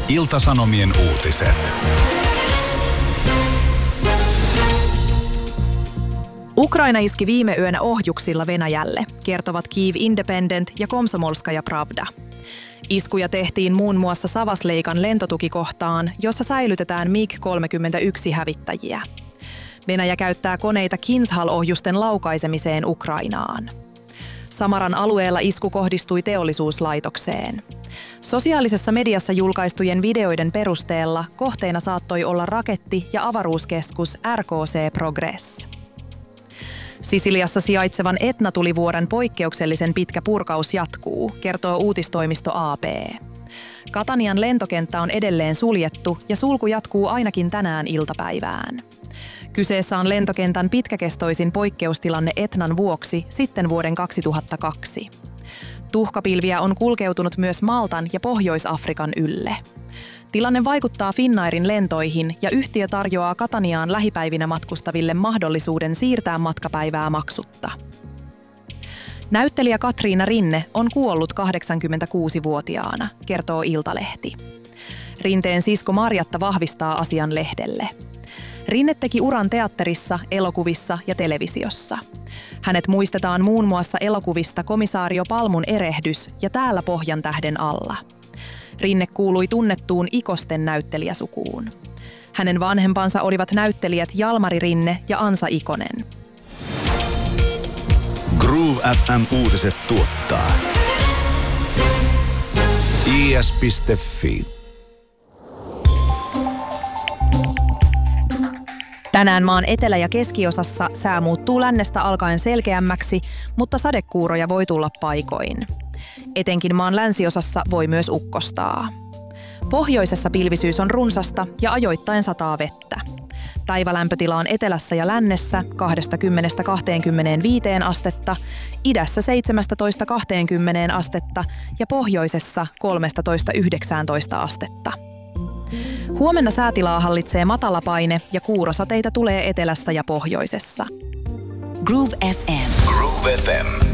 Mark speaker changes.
Speaker 1: Ilta-Sanomien uutiset.
Speaker 2: Ukraina iski viime yönä ohjuksilla Venäjälle, kertovat Kyiv Independent ja Komsomolskaja Pravda. Iskuja tehtiin muun muassa Savasleikan lentotukikohtaan, jossa säilytetään MiG-31-hävittäjiä. Venäjä käyttää koneita Kinzhal-ohjusten laukaisemiseen Ukrainaan. Samaran alueella isku kohdistui teollisuuslaitokseen. Sosiaalisessa mediassa julkaistujen videoiden perusteella kohteena saattoi olla raketti- ja avaruuskeskus RKC Progress. Sisiliassa sijaitsevan Etna-tulivuoren poikkeuksellisen pitkä purkaus jatkuu, kertoo uutistoimisto AP. Katanian lentokenttä on edelleen suljettu ja sulku jatkuu ainakin tänään iltapäivään. Kyseessä on lentokentän pitkäkestoisin poikkeustilanne Etnan vuoksi sitten vuoden 2002. Tuhkapilviä on kulkeutunut myös Maltan ja Pohjois-Afrikan ylle. Tilanne vaikuttaa Finnairin lentoihin ja yhtiö tarjoaa Kataniaan lähipäivinä matkustaville mahdollisuuden siirtää matkapäivää maksutta. Näyttelijä Katriina Rinne on kuollut 86-vuotiaana, kertoo Iltalehti. Rinteen sisko Marjatta vahvistaa asian lehdelle. Rinne teki uran teatterissa, elokuvissa ja televisiossa. Hänet muistetaan muun muassa elokuvista Komisario Palmun erehdys ja Täällä Pohjan tähden alla. Rinne kuului tunnettuun Ikosten näyttelijäsukuun. Hänen vanhempansa olivat näyttelijät Jalmari Rinne ja Ansa Ikonen.
Speaker 1: Groove FM uutiset tuottaa is.fi.
Speaker 2: Tänään maan etelä- ja keskiosassa sää muuttuu lännestä alkaen selkeämmäksi, mutta sadekuuroja voi tulla paikoin. Etenkin maan länsiosassa voi myös ukkostaa. Pohjoisessa pilvisyys on runsasta ja ajoittain sataa vettä. Päivälämpötila on etelässä ja lännessä 20–25 astetta, idässä 17–20 astetta ja pohjoisessa 13–19 astetta. Huomenna säätilaa hallitsee matalapaine ja kuurosateita tulee etelässä ja pohjoisessa.
Speaker 1: Groove FM. Groove FM.